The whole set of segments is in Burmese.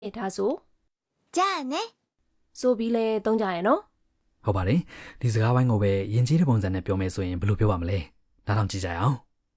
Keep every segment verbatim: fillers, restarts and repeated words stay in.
ဒါဆိုじゃあねဆိုပြီးလဲသုံးကြရဲ့နော်ဟုတ်ပါတယ်ဒီစကားပိုင်းကိုပဲယဉ်ကျေးတဲ့ပုံစံနဲ့ပြောမယ်ဆိုရင်ဘယ်လိုပြောပါမလဲနားထောင်ကြည့်ကြရအောင်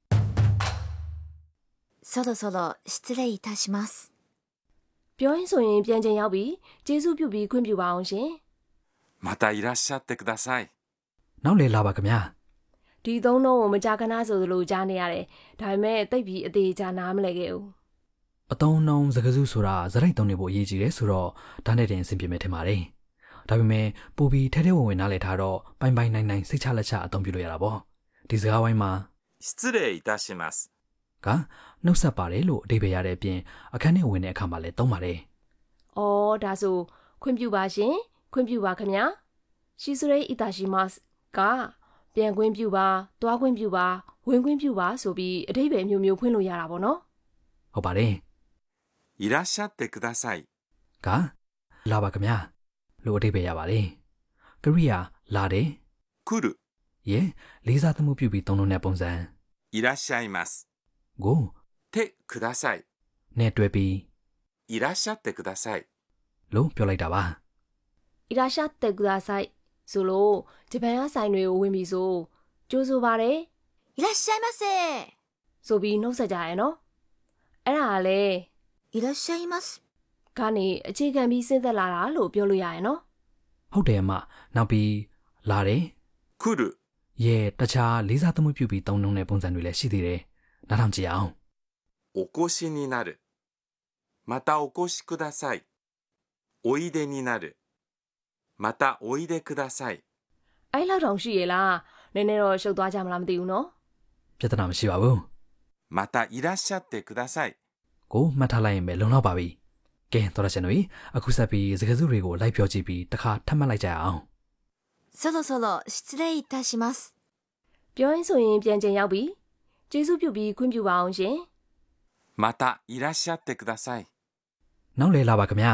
そろそろ失礼いたしますပြောရင်ဆိုရင်ပြန်ချိန်ရောက်ပြီကျေးဇူးပြုပြီးခွင့်ပြုပါအောင်ရှင်またいらっしゃってくださいနောက်လေလာပါခင်ဗျာဒီသုံးလုံးကိုမကြာခဏဆိုသလိုကြားနေရတယ်ဒါပေမဲ့တိတ်ပြီးအသေးချာနားမလဲခဲ့ဘူးအတုံးနှုံးစကားစုဆိုတာဇရိတ်တုံးနေဖို့အရေးကြီးတယ်ဆိုတော့ဒါနဲ့တင်အဆင်ပြေမယ်ထင်ပါတယ်ဒါပေမဲ့ပူပြီးထဲထဲဝင်ဝင်နားလည်ထားတော့ပိုင်ပိုင်နိုင်နိုင်စိတ်ချလက်ချအသုံးပြုလို့ရတာပေါ့ဒီစကားဝိုင်းမှာ失礼いたしますကနှုတ်ဆက်ပါတယ်လို့အဓိပ္ပာယ်ရတဲ့အပြင်အခန်းထဲဝင်တဲ့အခါမှာလည်းသုံးပါတယ်။အော်ဒါဆိုခွင့်ပြုပါရှင်ခွင့်ပြုပါခင်ဗျာရှိစရိတ်အီတာရှိမတ်ကပြန်ခွင့်ပြုပါတွားခွင့်ပြုပါဝင်ခွင့်ပြုပါဆိုပြီးအဓိပ္ပာယ်မျိုးမျိုးဖွင့်လို့ရတာပေါ့နော်ဟုတ်ပါတယ်いらっしゃってくださいကလာပါခင်ဗျာလို့အဓိပ္ပာယ်ရပါတယ်ကရိယာလာတယ်来るရဲ့လေးစားသမှုပြုပြီးသုံးလို့တဲ့ပုံစံいらっしゃいますကိုてくださいနဲ့တွဲပြီးいらっしゃってくださいလို့ပြောလိုက်တာပါအီရာရှာတက်ကူဒါဆိုင်ဆိုလို့ဂျပန်ကဆိုင်တွေကိုဝင်ပြီးဆိုကြိုးဆိုပါတယ်いらっしゃいませဆိုပြီးနှုတ်ဆက်ကြရဲနော်အဲ့ဒါကလေいらっしゃいますကနေအခြေခံပြီးစဉ်းသက်လာတာလို့ပြောလို့ရရဲနော်ဟုတ်တယ်အမနောက်ပြီးလာတယ်来るရဲ့တခြားလေးစားသမှုပြုပြီးသုံးနှုံးတဲ့ပုံစံတွေလည်းရှိသေးတယ်နားထောင်ကြည့်အောင်お越しになるまたお越しくださいおいでになるまたおいでくださいအဲ့လောက်တောင်ရှိရလားနည်းနည်းတော့ရှုပ်သွားကြမလားမသိဘူးနော်ပြဿနာမရှိပါဘူးまたいらっしゃってくださいကိုမှတ်ထားလိုက်ရင်ပဲလုံလောက်ပါပြီကဲတော်ရရှင်တို့အခုဆက်ပြီးစကားစုတွေကိုလိုက်ပြောကြည့်ပြီးတစ်ခါထပ်မှတ်လိုက်ကြအောင်そろそろ失礼いたしますပြောရင်ဆိုရင်ပြန်ချိန်ရောက်ပြီကျေးဇူးပြုပြီးခွင့်ပြုပါအောင်ရှင်またいらっしゃってくださいနောက်လေလာပါခင်ဗျာ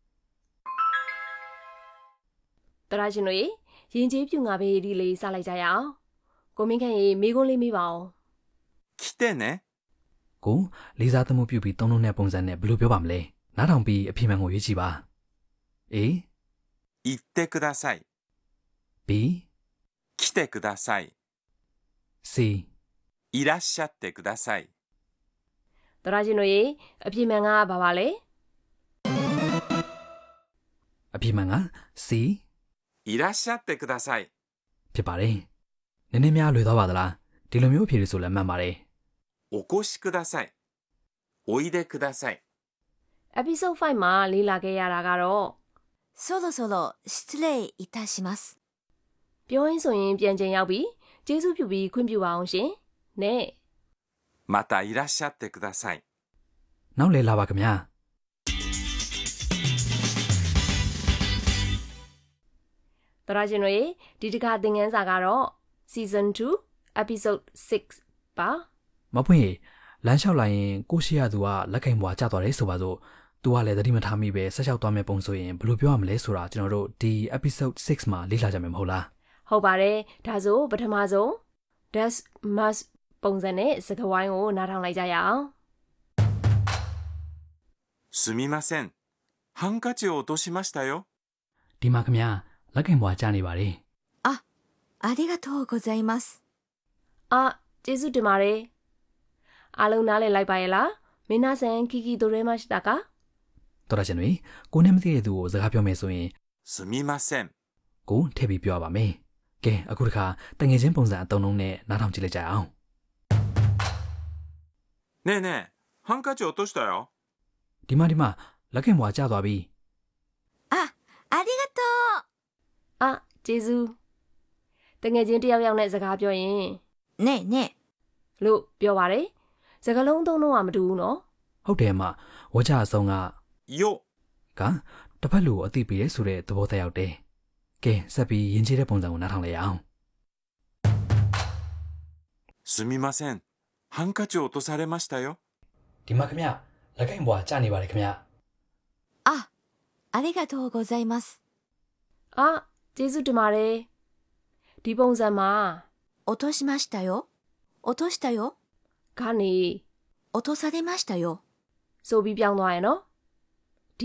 တရာရှင်တို့ရင်ကျေးပြုငါဘေးဒီလေးစလိုက်ကြရအောင်ကိုမင်းခန့်ရေမိကုန်းလေးမိပါအောင်来てねကိုလေးစားသမှုပြုပြီးသုံးလုံးတဲ့ပုံစံနဲ့ဘယ်လိုပြောပါမလဲနားထောင်ပြီးအပြည့်မှန်ကိုရွေးကြည့်ပါA 言ってください B 来てください C いらっしゃってくださいတရာရှင်တို့ရေအပြည့်မှန်ကဘာပါလဲအပြည့်မှန်က C いらっしゃってくださいဖြစ်ပါတယ်နည်းနည်းများလွယ်သွားပါသလားဒီလိုမျိုးအဖြေတွေဆိုလည်းမှန်ပါတယ်お越しくださいおいでください episode 5မှာလေးလာခဲ့ရတာကတော့そろそろ失礼いたしますပြောရင်ဆိုရင်ပြန်ချိန်ရောက်ပြီကျေးဇူးပြုပြီးခွင့်ပြုပါအောင်ရှင်နဲ့またいらっしゃってくださいနောက်လေလာပါခင်ဗျာတရာရှင်တို့ဒီတစ်ခါသင်ခန်းစာကတော့ season two episode six ပါမပွင့်ရေလမ်းလျှောက်လိုက်ရင်ကိုရှိရသူကလက်ကင်ဘွားကျသွားတယ်ဆိုပါစို့သူကလည်းသတိမထားမိပဲဆက်လျှောက်သွားမယ့်ပုံဆိုရင်ဘယ်လိုပြောရမလဲဆိုတာကျွန်တော်တို့ဒီ episode sixမှာလေ့လာကြမယ်မဟုတ်လားဟုတ်ပါတယ်ဒါဆိုပထမဆုံး does must ပုံစံနဲ့စကားဝိုင်းကိုနားထောင်လိုက်ကြရအောင်すみませんハンカチを落としましたよဒီမှာခင်ဗျာလက်ကင်ဘွားကျနေပါတယ်あありがとうございますအာကျေးဇူးတင်ပါတယ်အားလုံးနားလည်လိုက်ပါရဲ့လားမင်းနာဆန်ခီကီဒိုရဲမတ်တာကတော်ရရှင်တွေကိုနဲ့မသိတဲ့သူကိုစကားပြောမယ်ဆိုရင်すみませんကိုထည့်ပြီးပြောပါမယ်ကဲအခုတစ်ခါတငယ်ချင်းပုံစံအသုံးလုံးနဲ့နားထောင်ကြည့်လိုက်ကြအောင်ねえねえハンカチ落としたよဒီမှာဒီမှာလက်ကင်ဘွားကျသွားပြီあありがとうအာကျေးဇူးတငယ်ချင်းတယောက်ယောက်နဲ့စကားပြောရင်ねえねえလို့ပြောပါတယ်စကားလုံးသုံးလုံးကမတူဘူးနော်ဟုတ်တယ်အမဝကြအဆုံးကよကတစ်ဖက်လူကိုအသိပေးရဲဆိုတဲ့သဘောတရားရောက်တယ်ကဲဆက်ပြီးယဉ်ကျေးတဲ့ပုံစံကိုနားထောင်လိုက်အောင်すみませんハンカチを落とされましたよဒီမှာခင်ဗျလက်ကင်ဘွားကျနေပါတယ်ခင်ဗျあありがとうございますအာကျေးဇူးတင်ပါတယ်ဒီပုံစံမှာ落としましたよ落としたよကနေ落とされましたよဆိုပြီးပြောင်းသွားရနော်ဒီ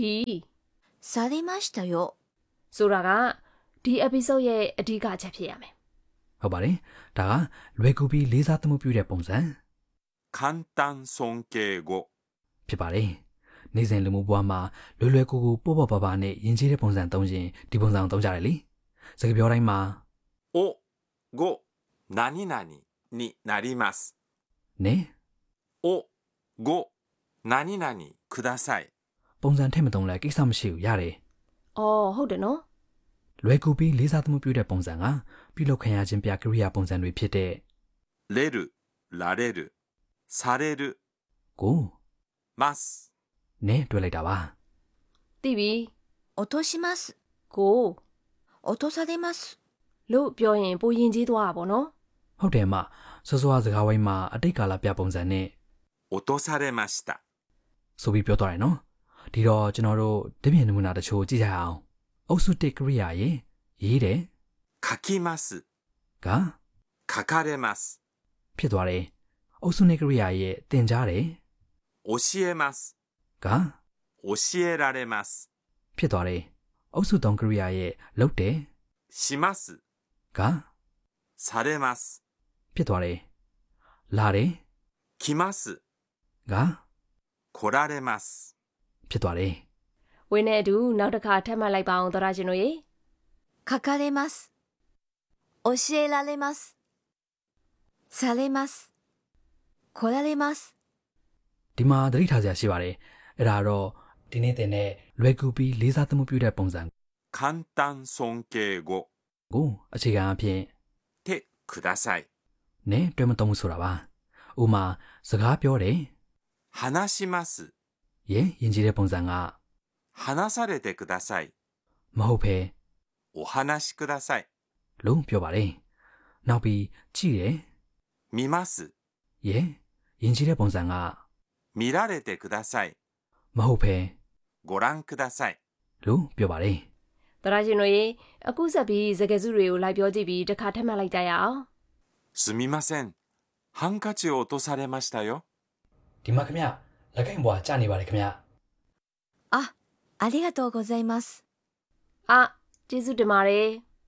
されましたよ。 ဆိုတာကဒီ episode ရဲ့အဓိကချက်ဖြစ်ရမယ်ဟုတ်ပါတယ်ဒါကလွယ်ကူပြီးလေးစားသမှုပြုတဲ့ပုံစံ簡単尊敬語ဖြစ်ပါတယ်နေ့စဉ်လူမှုဘဝမှာလွယ်လွယ်ကူကူပေါ့ပေါ့ပါပါနဲ့ယဉ်ကျေးတဲ့ပုံစံသုံးရင်ဒီပုံစံကိုသုံးကြတယ်လေစကားပြောတိုင်းမှာおご何々になります。 နဲ့おご何々ください。 ပုံစံထည့်မသုံးလဲကိစ္စမရှိဘူးရတယ်အော်ဟုတ်တယ်နော်လွယ်ကူပြီးလေးစားသမှုပြုတဲ့ပုံစံကပြုလုပ်ခံရခြင်းပြကရိယာပုံစံတွေဖြစ်တဲ့れる、られる、される、 ကိုます。 နဲ့တွဲလိုက်တာပါသိပြီ落とします。 ကို落とされます。 လို့ပြောရင်ပိုရင်ကြီးသွားတာပေါ့နော်ဟုတ်တယ်အမစောစောစကားဝိုင်းမှာအတိတ်ကာလပြပုံစံနဲ့落とされました。 ဆိုပြီးပြောသွားတယ်နော်ဒီတော့ကျွန်တော်တို့ဒီပြင်နမူနာတချို့ကြည့်ကြရအောင်အုပ်စုတစ်ကရိယာရဲ့ရေးတယ်書きます。 က書かれます。 ဖြစ်သွားတယ်အုပ်စုနှစ်ကရိယာရဲ့တင်ကြားတယ်教えます。 က教えられます。 ဖြစ်သွားတယ်အုပ်စုသုံးကရိယာရဲ့လုပ်တယ်します。 ကされます。 ဖြစ်သွားတယ်လာတယ်来ます。 က来られます。 ဖြစ်သွားတယ်ဝင်းနဲ့အတူနောက်တစ်ခါထပ်မှတ်လိုက်ပါအောင်သောရရှင်တို့ရေ書かれます。教えられます。されます。来られます。 ဒီမှာသတိထားစရာရှိပါတယ်အဲ့ဒါတော့ဒီနေ့တင်တဲ့လွယ်ကူပြီးလေးစားသမှုပြုတဲ့ပုံစံ簡単尊敬語ကိုအခြေခံအဖြစ်てください。 နဲ့တွဲမသုံးဘူးဆိုတာပါဥမာစကားပြောတယ်話します。 ရဲ့ယဉ်ကျေးတဲ့ပုံစံက話されてください。 မဟုတ်ဘဲお話しください。 လို့ပြောပါတယ်နောက်ပြီးကြည့်တယ်見ます。 ရဲ့ယဉ်ကျေးတဲ့ပုံစံက見られてください。 မဟုတ်ဘဲご覧ください。 လို့ပြောပါတယ်သောရရှင်တို့ရေအခုဆက်ပြီးစကားစုတွေကိုလိုက်ပြောကြည့်ပြီးတစ်ခါထပ်မှတ်လိုက်ကြရအောင်すみません。ハンカチを落とされましたよ。 ဒီမှာခင်ဗျလက်ကိုင်ဘွားကြာနေပါတယ်ခင်ဗျあ、ありがとうございます。 အာကျေးဇူးတင်ပါတယ်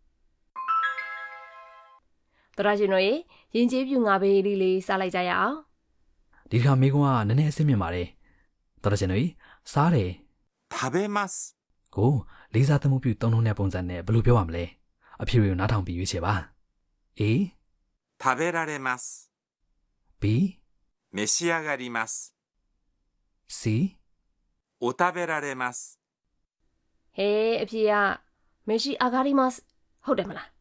သောရရှင်တို့ရေရင်ကျေးပြူငါဘေးလေးလေးစားလိုက်ကြရအောင်ဒီတစ်ခါမိကွန်းကနည်းနည်းအဆင်မြင့်ပါတယ်တော်တော်ရှင်တို့စားတယ်食べます。 ကိုလေးစားသမှုပြုသုံးလုံးတဲ့ပုံစံနဲ့ဘယ်လိုပြောရမလဲအဖြေတွေကိုနားထောင်ပြီးရွေးချယ်ပါ A 食べられます。 B 召し上がります。 C お食べられます。 ဟေးအဖြေကမရှိအာဂါရီမတ်ဟုတ်တယ်မလား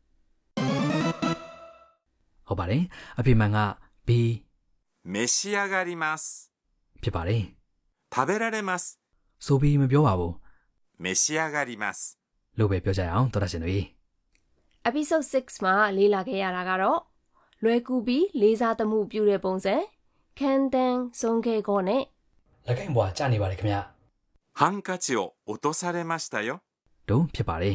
ဟုတ်ပါတယ်အဖြေမှန်က B 召し上がります。 ဖြစ်ပါတယ်食べられます。 ဆိုပြီးမပြောပါဘူး召し上がります。 လို့ပဲပြောကြရအောင်တော်တော်ရှင်တို့ episode six မှာလေးလာခဲ့ရတာကတော့လွယ်ကူပြီးလေးစားသမှုပြုတဲ့ပုံစံခံတန်းဆုံးခဲ့ကောနဲ့လက်ကိုင်ဘွားကြာနေပါတယ်ခင်ဗျハンカチを落とされましたよ。 တို့ဖြစ်ပါတယ်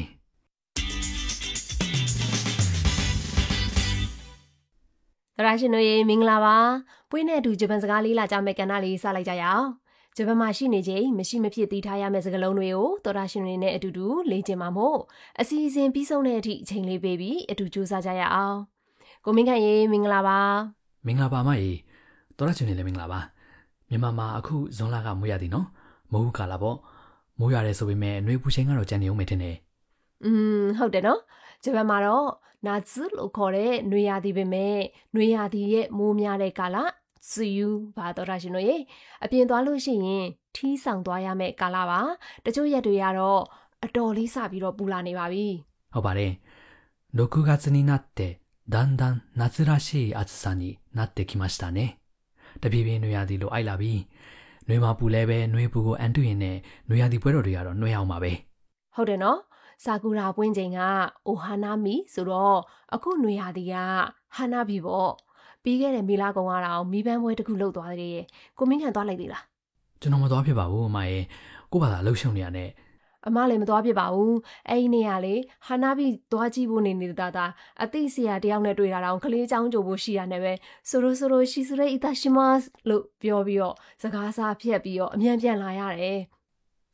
သရရှင်တို့ရေမင်္ဂလာပါပွေးနဲ့အတူဂျပန်စကားလေးလာကြမယ့်ကဏ္ဍလေးစလိုက်ကြရအောင်ဂျပန်မှာရှိနေချိန်မရှိမဖြစ်သိထားရမယ့်စကားလုံးတွေကိုသောရရှင်တွေနဲ့အတူတူလေ့ကျင့်မှာမို့အစီအစဉ်ပြီးဆုံးတဲ့အထိအချိန်လေးပေးပြီးအတူကြိုးစားကြရအောင်ကိုမင်းခန့်ရေမင်္ဂလာပါမင်္ဂလာပါမကြီးတော်တော်ရှင်နေလည်းမင်္ဂလာပါမြန်မာမှာအခုဇွန်လကမွေးရသည်နော်မိုးကာလာပေါ့မိုးရတယ်ဆိုပေမဲ့နှွေးပူချိန်ကတော့ကြံနေအောင်မယ်ထင်တယ်อืมဟုတ်တယ်နော်ဂျပန်မှာတော့နာဇုလို့ခေါ်တဲ့နွေရာသီပဲမဲ့နွေရာသီရဲ့မိုးများတဲ့ကာလဇူယူဘာတော်ရရှင်တို့ရေအပြင်သွားလို့ရှိရင်ထီးဆောင်သွားရမယ့်ကာလပါတချို့ရက်တွေကတော့အတော်လေးစပြီးတော့ပူလာနေပါပြီဟုတ်ပါတယ်ろくがつになってだんだん夏らしい暑さになってきましたねတပြေးပြေးနွေရာသီလိုအိုက်လာပြီနွေမှာပူလဲပဲနွေပူကိုအန်တူရင်နဲ့နွေရာသီပွဲတော်တွေကတော့နွေအောင်ပါပဲဟုတ်တယ်နော်ဆာကူရာပွင့်ချိန်ကအိုဟာနာမီဆိုတော့အခုနွေရာသီကဟာနာဘီပေါ့ပြီးခဲ့တဲ့မေလာကုံကတော့မီးပန်းပွဲတစ်ခုလုပ်သွားသေးတယ်ကိုမင်းခံသွားလိုက်သေးလားကျွန်တော်မသွားဖြစ်ပါဘူးအမရဲ့ကို့ဘာသာလှုပ်ရှုံနေရတဲ့အမလည်းမသွားဖြစ်ပါဘူးအဲ့ဒီနေ့ကလေဟာနာဘီသွားကြည့်ဖို့နေနေတာတာအသိဆရာတယောက်နဲ့တွေ့တာတော့ကလေးချောင်းကြိုဖို့ရှိရတယ်ပဲဆိုလိုဆိုလိုရှိစရိအီတာရှိမတ်လို့ပြောပြီးတော့စကားစားဖြတ်ပြီးတော့အမြန်ပြန်လာရတယ်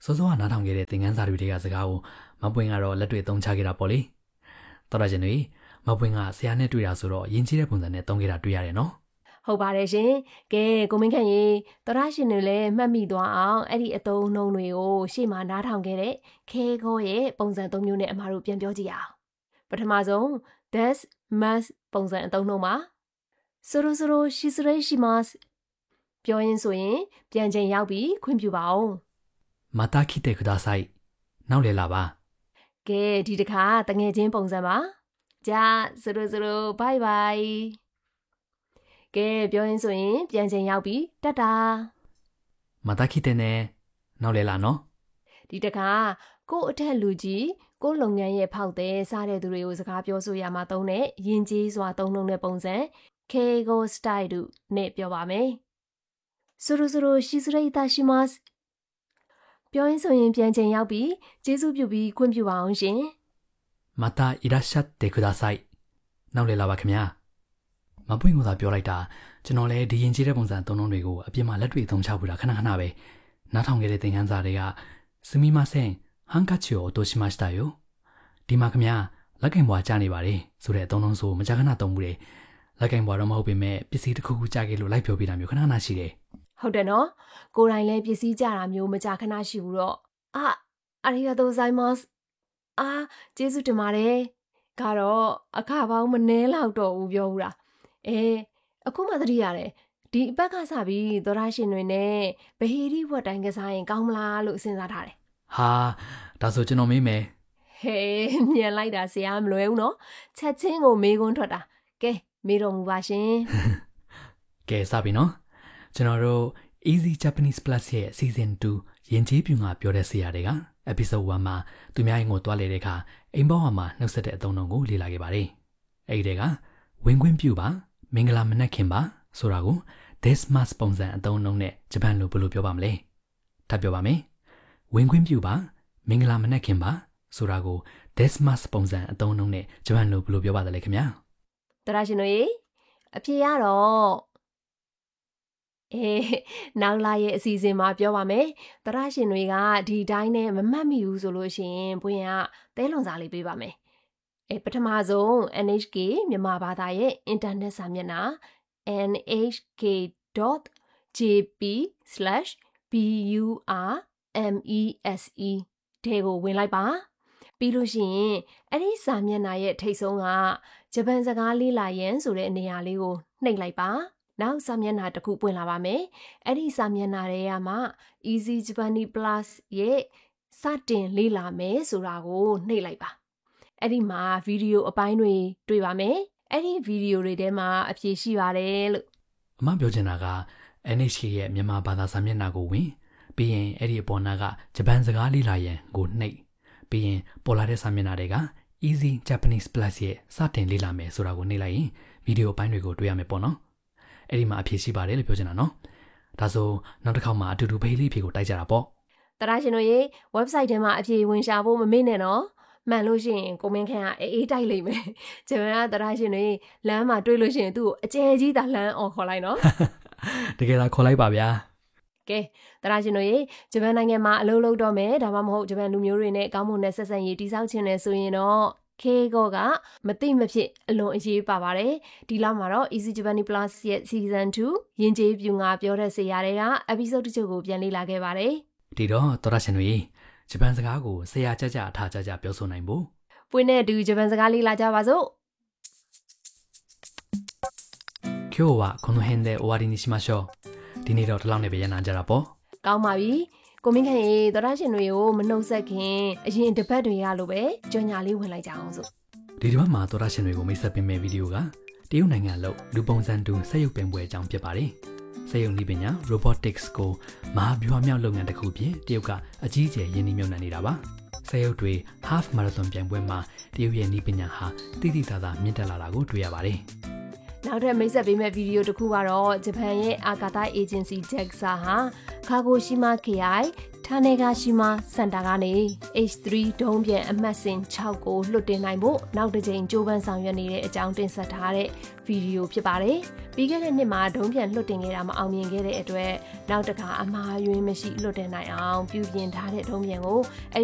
စောစောကနားထောင်ခဲ့တဲ့သင်ခန်းစာတွေတွေကစကားကိုမပွင့်ကတော့လက်တွေ့သုံးချခဲ့တာပေါ့လေတော်ရရှင်တွေမပွင့်ကဆရာနဲ့တွေ့တာဆိုတော့ယဉ်ကျေးတဲ့ပုံစံနဲ့သုံးခဲ့တာတွေ့ရတယ်နော်ဟုတ်ပါတယ်ရှင်ကဲကိုမင်းခန့်ရေတော်ရရှင်တွေလည်းမှတ်မိသွားအောင်အဲ့ဒီအသုံးအနှုန်းတွေကိုရှေ့မှာနားထောင်ခဲ့တဲ့ခဲခေါ်ရဲ့ပုံစံသုံးမျိုးနဲ့အမှားတို့ပြန်ပြောကြည့်အောင်ပထမဆုံး this must ပုံစံအသုံးနှုန်းမှာそろそろ失礼しますပြောရင်းဆိုရင်ပြန်ချိန်ရောက်ပြီးခွင့်ပြုပါအောင်また来てくださいနောက်လေလာပါကဲဒီတစ်ခါတငယ်ချင်းပုံစံပါじゃあそろそろバイバイကဲပြောရင်းဆိုရင်ပြန်ချိန်ရောက်ပြီးတတ်တာまた来てねနောက်လေလာနော်ဒီတစ်ခါကို့အထက်လူကြီးကို့လုပ်ငန်းရဲ့ဖောက်တဲ့စားတဲ့သူတွေကိုစကားပြောဆိုရမှာသုံးတဲ့ယဉ်ကျေးစွာသုံးလုံးတဲ့ပုံစံ敬語スタイルနဲ့ပြောပါမယ်そろそろ失礼いたしますပြောရင်းဆိုရင်ပြန်ချိန်ရောက်ပြီးကျေးဇူးပြုပြီးခွင့်ပြုပါအောင်ရှင်またいらっしゃってくださいနောက်လေလာပါခင်ဗျာမပွင့်ကိုသာပြောလိုက်တာကျွန်တော်လည်းဒီရင်ကျေးတဲ့ပုံစံသုံးလုံးတွေကိုအပြစ်မှလက်တွေ့သုံးချဖို့တာခဏခဏပဲနားထောင်ခဲ့တဲ့သင်ခန်းစာတွေကすみませんハンカチを落としましたよဒီမှာခင်ဗျာလက်ကင်ဘွားကြားနေပါတယ်ဆိုတဲ့အသုံးလုံးဆိုမကြာခဏသုံးမှုတယ်လက်ကင်ဘွားတော့မဟုတ်ပေမဲ့ပစ္စည်းတစ်ခုခုကြားခဲ့လို့လိုက်ပြောပြတာမျိုးခဏခဏရှိတယ်ဟုတ်တယ်နော်ကိုယ်တိုင်လည်းပစ္စည်းကြတာမျိုးမကြာခဏရှိဘူးတော့အာありがとうございますအာကျေးဇူးတင်ပါတယ်ကတော့အခပေါင်းမနှဲလောက်တော့ဘူးပြောဦးတာအဲအခုမှသတိရတယ်ဒီအပတ်ကစပြီးသောရရှင်တွေနဲ့ဗဟီရိဝတ်တိုင်းကစားရင်ကောင်းမလားလို့စဉ်းစားထားတယ်ဟာဒါဆိုကျွန်တော်မေးမယ်ဟေးမြန်လိုက်တာဆရာမလွယ်ဘူးနော်ချက်ချင်းကိုမေးခွန်းထွက်တာကဲမေးတော်မူပါရှင်ကဲစပြီနော်ကျွန်တော်တို့ Easy Japanese Plus ရဲ့ Season two ယဉ်ကျေးပြူငါပြောတဲ့ဆရာတွေက Episode one မှာသူများရင်ကိုတွားလေတဲ့အခါအိမ်ပေါ်မှာနှုတ်ဆက်တဲ့အသုံးအနှုန်းကိုလေ့လာခဲ့ပါတယ်အဲ့ဒီတည်းကဝင်ခွင့်ပြုပါမင်္ဂလာမနက်ခင်ပါဆိုတာကို this must ပုံစံအသုံးအနှုန်းနဲ့ဂျပန်လိုဘယ်လိုပြောပါမလဲထပ်ပြောပါမယ်ဝင်ခွင့်ပြုပါမင်္ဂလာမနက်ခင်ပါဆိုတာကို this must ပုံစံအသုံးအနှုန်းနဲ့ဂျပန်လိုဘယ်လိုပြောပါသလဲခင်ဗျာတရားရှင်တို့အဖြေရတော့အေးနောက်လာရဲ့အစီအစဉ်မှာပြောပါမယ်တရားရှင်တွေကဒီတိုင်းနဲ့မမှတ်မိဘူးဆိုလို့ရှိရင်ဘွင်ကသဲလွန်စာလေးပေးပါမယ်အဲပထမဆုံး N H K မြန်မာဘာသာရဲ့ internet စာမျက်နှာ n h k dot j p slash b u r m e s e ထဲကိုဝင်လိုက်ပါပြီးလို့ရှိရင်အဲ့ဒီစာမျက်နှာရဲ့ထိပ်ဆုံးကဂျပန်စကားလေးလာရန်ဆိုတဲ့နေရာလေးကိုနှိပ်လိုက်ပါနောက်စာမျက်နှာတစ်ခုပွင့်လာပါမယ်အဲ့ဒီစာမျက်နှာတွေကမှ Easy Japanese Plus ရဲ့စတင်လေ့လာမယ်ဆိုတာကိုနှိပ်လိုက်ပါအဲ့ဒီမှာဗီဒီယိုအပိုင်းတွေတွေ့ပါမယ်အဲ့ဒီဗီဒီယိုတွေထဲမှာအဖြေရှိပါတယ်လို့အမပြောချင်တာက N H K ရဲ့မြန်မာဘာသာစာမျက်နှာကိုဝင်ပြီးရင်အဲ့ဒီအပေါ်နာကဂျပန်စကားလေ့လာရန်ကိုနှိပ်ပြီးရင်ပေါ်လာတဲ့စာမျက်နှာတွေက Easy Japanese Plus ရဲ့စတင်လေ့လာမယ်ဆိုတာကိုနှိပ်လိုက်ရင်ဗီဒီယိုအပိုင်းတွေကိုတွေ့ရမယ်ပေါ့နော်အဲ့ဒီမှာအဖြေရှိပါတယ်လို့ပြောချင်တာနော်ဒါဆိုနောက်တစ်ခေါက်မှာအတူတူဖေးလေးဖြေကိုတိုက်ကြတာပေါ့တရားရှင်တို့ရေ website ထဲမှာအဖြေဝင်ရှာဖို့မမေ့နဲ့နော်မှန်လို့ရှိရင်ကိုမင်းခန့်ကအေးအေးတိုက်လိမ့်မယ်ဂျပန်ကတရားရှင်တွေလမ်းမှာတွေ့လို့ရှိရင်သူ့ကိုအကျယ်ကြီးသာလမ်းអော်ခေါ်လိုက်နော်တကယ်လားခေါ်လိုက်ပါဗျာကဲတရားရှင်တို့ရေဂျပန်နိုင်ငံမှာအလုပ်လုပ်တော့မယ်ဒါမှမဟုတ်ဂျပန်လူမျိုးတွေနဲ့ကောင်းမွန်တဲ့ဆက်ဆံရေးတည်ဆောက်ခြင်းနဲ့ဆိုရင်တော့ခေကောကမသိမဖြစ်အလွန်အရေးပါပါတယ်ဒီလောက်မှာတော့ Easy Japanese Plus ရဲ့ Season two ယဉ်ကျေးပြူငါပြောတဲ့ဆရာတွေက episode တချို့ကိုပြန်လေ့လာခဲ့ပါတယ်ဒီတော့တော်ရရှင်တွေဂျပန်စကားကိုဆရာကြကြအထာကြကြပြောဆိုနိုင်ဖို့ပွင့်တဲ့အတူဂျပန်စကားလေ့လာကြပါစို့今日はこの辺で終わりにしましょうဒီနေ့တော့ဒီလောက်နဲ့ပဲရနာကြတာပေါ့ကောင်းပါပြီကိုမင်းခင်ရေတော်ရရှင်တွေကိုမနှုတ်ဆက်ခင်အရင်တပတ်တွေရလို့ပဲကြော်ညာလေးဝင်လိုက်ကြအောင်စို့ဒီတစ်ပတ်မှာတော်ရရှင်တွေကိုမိတ်ဆက်ပေးမယ့်ဗီဒီယိုကတရုတ်နိုင်ငံလို့လူပုံစံတူစက်ရုပ်ပင်ပွဲအကြောင်းဖြစ်ပါတယ်စက်ရုပ်နည်းပညာ robotics ကိုမဟာဗျူဟာမြောက်လုပ်ငန်းတစ်ခုပြင်တရုတ်ကအကြီးအကျယ်ရင်းနှီးမြှုပ်နှံနေတာပါစက်ရုပ်တွေ half marathon ပြိုင်ပွဲမှာတရုတ်ရဲ့နည်းပညာဟာတိတိကျကျမြင့်တက်လာတာကိုတွေ့ရပါတယ်နောက်ထပ်မိတ်ဆက်ပေးမယ့်ဗီဒီယိုတစ်ခုကတော့ဂျပန်ရဲ့အာကာသအေဂျင်စီ JAXA ဟာကာဂိုရှိမာခရိုင်ဌာနေကရှိမှစင်တာကနေ H 3 ဒုံးပြန်အမှတ်စဉ်၆ကိုလွှတ်တင်နိုင်ဖို့နောက်တစ်ကြိမ်ကြိုးပမ်းဆောင်ရွက်နေတဲ့အကြောင်းတင်ဆက်ထားတဲ့ဗီဒီယိုဖြစ်ပါတယ်။ပြီးခဲ့တဲ့နှစ်မှာဒုံးပြန်လွှတ်တင်ခဲ့တာမအောင်မြင်ခဲ့တဲ့အတွက်နောက်တစ်ခါအမှားယွင်းမရှိလွှတ်တင်နိုင်အောင်ပြုပြင်ထားတဲ့ဒုံးပြန်ကို